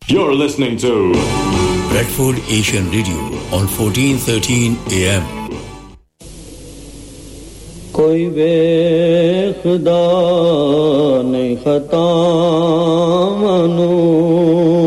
You're listening to Bradford Asian Radio on 1413 AM. कोई बेखुदा नहीं खता मानो